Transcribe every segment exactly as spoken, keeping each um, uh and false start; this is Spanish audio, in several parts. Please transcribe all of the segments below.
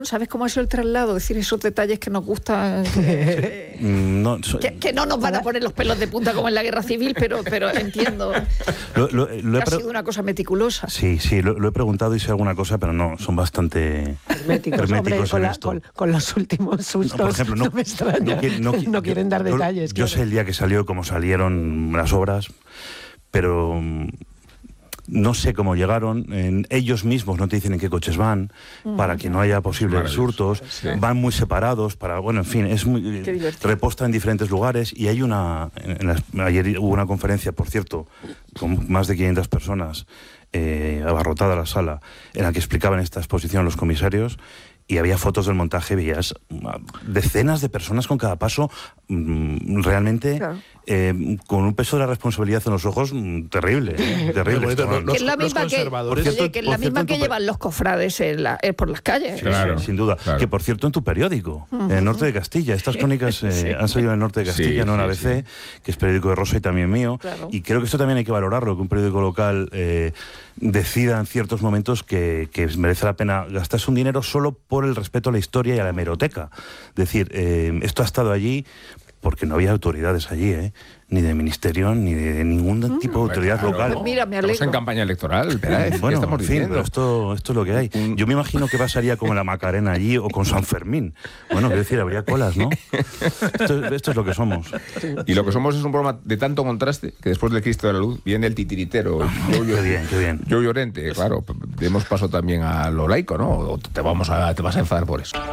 ¿Sabes cómo ha sido el traslado? Es decir, esos detalles que nos gustan, que, no, so, que, que no nos van a poner los pelos de punta como en la guerra civil, pero, pero entiendo lo, lo, lo que ha sido una cosa meticulosa. Sí, sí, lo, lo he preguntado y sé alguna cosa, pero no, son bastante herméticos, herméticos hombre, con, la, con, con los últimos sustos. No, por ejemplo, no, no me extraña, no, no, no quieren dar yo, detalles. Yo claro. sé el día que salió, cómo salieron las obras, pero no sé cómo llegaron. En, ellos mismos no te dicen en qué coches van, mm. para que no haya posibles hurtos. Sí. Van muy separados, para, bueno, en fin, es muy reposta en diferentes lugares. Y hay una, en las, ayer hubo una conferencia, por cierto, con más de quinientas personas, eh, abarrotada la sala, en la que explicaban esta exposición los comisarios. Y había fotos del montaje, veías decenas de personas con cada paso, mmm, realmente claro. eh, con un peso de la responsabilidad en los ojos mmm, terrible, eh, terrible. Bonito, los, que es la misma que, cierto, que, es la misma que llevan los cofrades en la, eh, por las calles. Sí, claro, sin duda. Claro. Que por cierto en tu periódico, uh-huh. en el Norte de Castilla, estas crónicas eh, sí. han salido en el Norte de Castilla, sí, no en A B C, sí. que es periódico de Rosa y también mío. Claro. Y creo que esto también hay que valorarlo, que un periódico local eh, decida en ciertos momentos que, que merece la pena gastarse un dinero solo por el respeto a la historia y a la hemeroteca. Es decir, eh, esto ha estado allí porque no había autoridades allí, ¿eh? Ni de ministerio, ni de ningún mm. tipo de autoridad claro. local. Pues mira, me alegro. Estamos en campaña electoral, ¿verdad? Bueno, estamos en fin, diciendo? pero esto, esto es lo que hay. Yo me imagino que pasaría como en la Macarena allí o con San Fermín. Bueno, quiero decir, habría colas, ¿no? Esto, esto es lo que somos. Y lo que somos es un programa de tanto contraste que después del Cristo de la Luz viene el titiritero. Yo, qué bien, qué bien. Yo Llorente, claro. Demos paso también a lo laico, ¿no? O te, vamos a, te vas a enfadar por eso.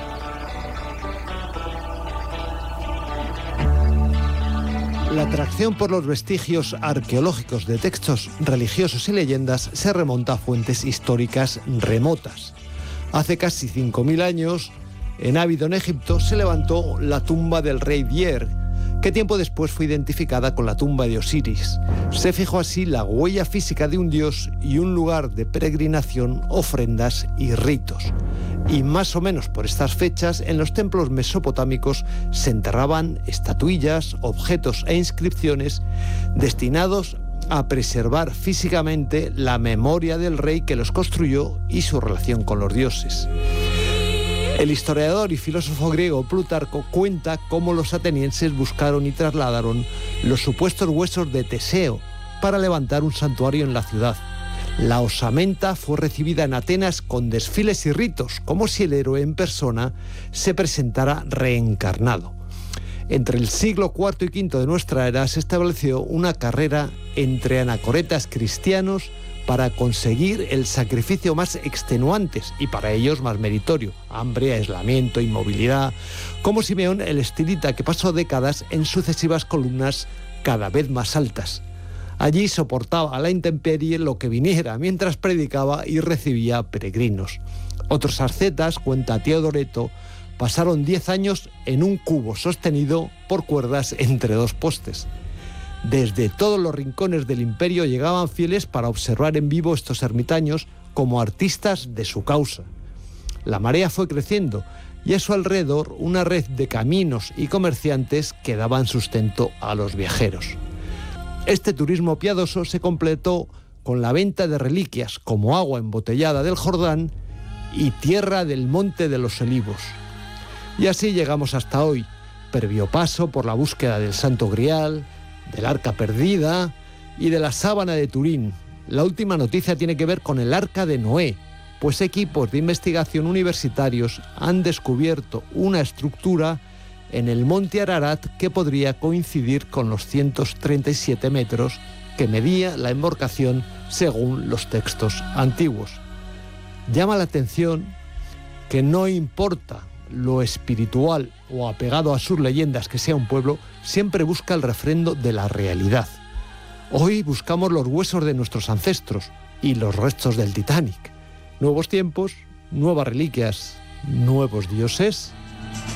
La atracción por los vestigios arqueológicos de textos religiosos y leyendas se remonta a fuentes históricas remotas. Hace casi cinco mil años, en Ábido, en Egipto, se levantó la tumba del rey Dier, que tiempo después fue identificada con la tumba de Osiris. Se fijó así la huella física de un dios y un lugar de peregrinación, ofrendas y ritos. Y más o menos por estas fechas, en los templos mesopotámicos se enterraban estatuillas, objetos e inscripciones destinados a preservar físicamente la memoria del rey que los construyó y su relación con los dioses. El historiador y filósofo griego Plutarco cuenta cómo los atenienses buscaron y trasladaron los supuestos huesos de Teseo para levantar un santuario en la ciudad. La osamenta fue recibida en Atenas con desfiles y ritos, como si el héroe en persona se presentara reencarnado. Entre el siglo cuarto y quinto de nuestra era se estableció una carrera entre anacoretas cristianos para conseguir el sacrificio más extenuante y para ellos más meritorio: hambre, aislamiento, inmovilidad, como Simeón el estilita, que pasó décadas en sucesivas columnas cada vez más altas. Allí soportaba a la intemperie lo que viniera mientras predicaba y recibía peregrinos. Otros ascetas, cuenta Teodoreto, pasaron diez años en un cubo sostenido por cuerdas entre dos postes. Desde todos los rincones del imperio llegaban fieles para observar en vivo estos ermitaños como artistas de su causa. La marea fue creciendo y a su alrededor una red de caminos y comerciantes que daban sustento a los viajeros. Este turismo piadoso se completó con la venta de reliquias como agua embotellada del Jordán y tierra del Monte de los Olivos. Y así llegamos hasta hoy, previo paso por la búsqueda del Santo Grial, del Arca Perdida y de la Sábana de Turín. La última noticia tiene que ver con el Arca de Noé, pues equipos de investigación universitarios han descubierto una estructura en el monte Ararat que podría coincidir con los ciento treinta y siete metros que medía la embarcación según los textos antiguos. Llama la atención que no importa lo espiritual o apegado a sus leyendas que sea un pueblo, siempre busca el refrendo de la realidad. Hoy buscamos los huesos de nuestros ancestros y los restos del Titanic. Nuevos tiempos, nuevas reliquias, nuevos dioses.